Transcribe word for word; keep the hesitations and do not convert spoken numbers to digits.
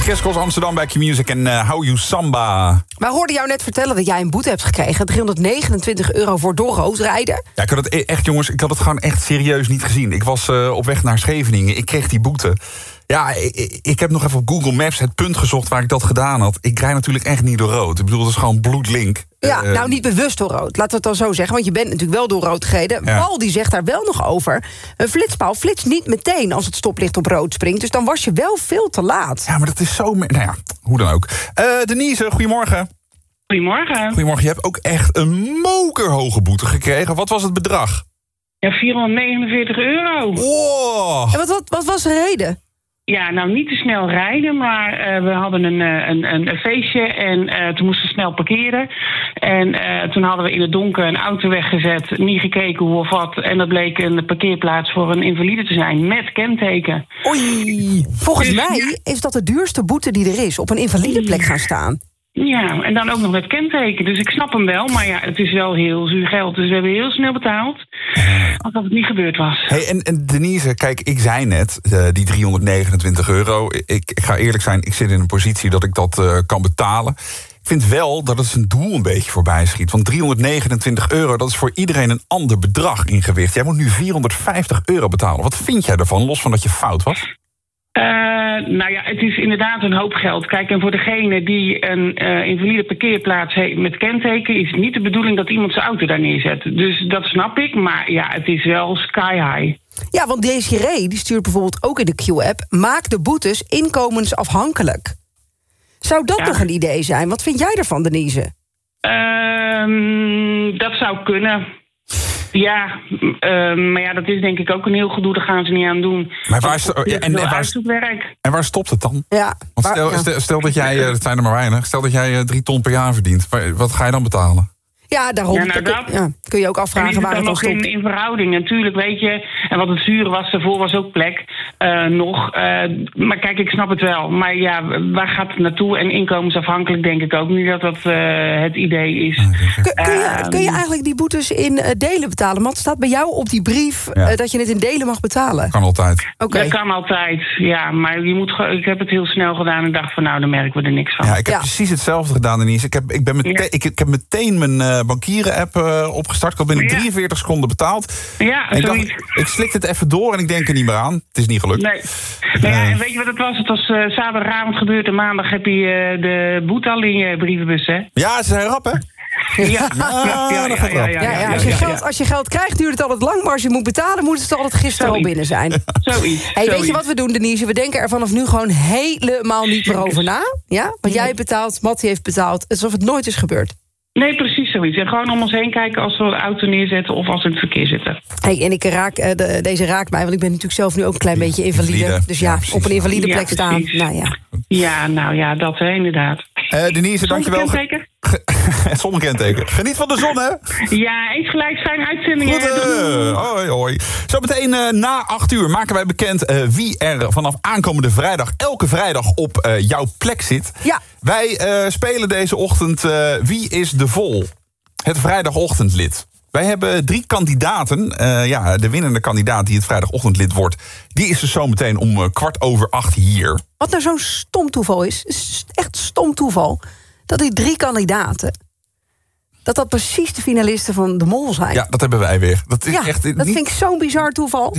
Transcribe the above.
Chris Cross Amsterdam bij Q-Music en uh, How You Samba. Maar hoorde jou net vertellen dat jij een boete hebt gekregen. driehonderdnegenentwintig euro voor door rood rijden. Ja, ik had het echt, jongens, ik had het gewoon echt serieus niet gezien. Ik was uh, op weg naar Scheveningen, ik kreeg die boete. Ja, ik, ik heb nog even op Google Maps het punt gezocht waar ik dat gedaan had. Ik rijd natuurlijk echt niet door rood. Ik bedoel, dat is gewoon bloedlink. Ja, uh, nou niet bewust door rood. Laten we het dan zo zeggen, want je bent natuurlijk wel door rood gereden. Ja. Paul die zegt daar wel nog over. Een flitspaal flitst niet meteen als het stoplicht op rood springt. Dus dan was je wel veel te laat. Ja, maar dat is zo... Me- nou ja, hoe dan ook. Uh, Denise, goedemorgen. Goedemorgen. Goedemorgen, je hebt ook echt een mokerhoge boete gekregen. Wat was het bedrag? Ja, vierhonderdnegenenveertig euro. Wow. En wat, wat, wat was de reden? Ja, nou niet te snel rijden, maar uh, we hadden een, uh, een, een, een feestje en uh, toen moesten we snel parkeren. En uh, toen hadden we in het donker een auto weggezet, niet gekeken hoe of wat. En dat bleek een parkeerplaats voor een invalide te zijn met kenteken. Oei. Volgens Dus, mij is dat de duurste boete die er is. Op een invalideplek gaan staan. Ja, en dan ook nog met kenteken. Dus ik snap hem wel, maar ja, het is wel heel zuur geld. Dus we hebben heel snel betaald, alsof het niet gebeurd was. Hey, en, en Denise, kijk, ik zei net, uh, die driehonderdnegenentwintig euro... Ik, ik ga eerlijk zijn, ik zit in een positie dat ik dat uh, kan betalen. Ik vind wel dat het zijn doel een beetje voorbij schiet. Want driehonderdnegenentwintig euro, dat is voor iedereen een ander bedrag in gewicht. Jij moet nu vierhonderdvijftig euro betalen. Wat vind jij ervan, los van dat je fout was? Uh, nou ja, het is inderdaad een hoop geld. Kijk, en voor degene die een uh, invalide parkeerplaats heeft met kenteken... is het niet de bedoeling dat iemand zijn auto daar neerzet. Dus dat snap ik, maar ja, het is wel sky high. Ja, want Desiree die stuurt bijvoorbeeld ook in de Q-app... maak de boetes inkomensafhankelijk. Zou dat Ja. nog een idee zijn? Wat vind jij ervan, Denise? Uh, dat zou kunnen... Ja, uh, maar ja, dat is denk ik ook een heel gedoe. Daar gaan ze niet aan doen. Maar waar, sto- ja, en, en, waar, werk. en waar stopt het dan? Ja, Want waar- stel, ja. stel, stel dat jij, uh, het zijn er maar weinig... stel dat jij uh, drie ton per jaar verdient. Waar- Wat ga je dan betalen? ja, daarom Ja, nou, kun- dat- ja, kun je ook En is afvragen het waar dan het dan nog stopt. in, in verhouding? Natuurlijk, weet je. En wat het zure was, daarvoor was ook plek uh, nog. Uh, maar kijk, ik snap het wel. Maar ja, waar gaat het naartoe? En inkomensafhankelijk denk ik ook niet dat dat uh, het idee is. Kun, kun, je, Ehm. kun je eigenlijk die boetes in uh, delen betalen? Want het staat bij jou op die brief Ja. uh, dat je het in delen mag betalen. Kan altijd. Oké. Dat kan altijd, ja. Maar je moet, ge- ik heb het heel snel gedaan en dacht van nou, dan merken we er niks van. Ja, ik heb Ja. precies hetzelfde gedaan, Denise. Ik heb, ik ben mete- Ja. ik, ik heb meteen mijn uh, bankieren-app uh, opgestart. Ik had binnen Ja. drieënveertig seconden betaald. Ja, En ik, zoiets. dacht, ik slik het even door en ik denk er niet meer aan. Het is niet gelukt. Nee. Nou ja, en weet je wat het was? Het was uh, zaterdagavond gebeurd en maandag heb je uh, de boete al in je brievenbus, hè? Ja, ze zijn rap, hè? Ja, ja, dat gaat rap. Ja, ja, als, je geld, als je geld krijgt duurt het altijd lang, maar als je moet betalen moet het altijd gisteren al Zoiets. binnen zijn. Zoiets. Hey, weet zoiets. je wat we doen, Denise? We denken er vanaf nu gewoon helemaal niet meer over na. Ja? Want jij hebt betaald, Mattie heeft betaald, alsof het nooit is gebeurd. Nee, precies zoiets. En gewoon om ons heen kijken als we de auto neerzetten of als we in het verkeer zitten. Hey, en ik raak, uh, de, deze raakt mij, want ik ben natuurlijk zelf nu ook een klein beetje invalide. Invalide. Dus ja, Ja, precies, op een ja. invalide Ja, plek staan. precies. Nou ja. Ja, nou ja, dat hè, inderdaad. Uh, Denise, dankjewel. Zonder kenteken? Zonder kenteken. Geniet van de zon, hè? Ja, eens gelijk fijne uitzendingen. Goed, uh, hoi, hoi. Zometeen uh, na acht uur maken wij bekend uh, wie er vanaf aankomende vrijdag... elke vrijdag op uh, jouw plek zit. Ja. Wij uh, spelen deze ochtend uh, Wie is de Vol? Het vrijdagochtendlid. Wij hebben drie kandidaten. Uh, ja, de winnende kandidaat die het vrijdagochtendlid wordt... die is dus zometeen om uh, kwart over acht hier. Wat nou zo'n stom toeval is, is echt stom toeval... dat die drie kandidaten... dat dat precies de finalisten van de Mol zijn. Ja, dat hebben wij weer. Dat is Ja, echt dat niet... vind ik zo'n bizar toeval.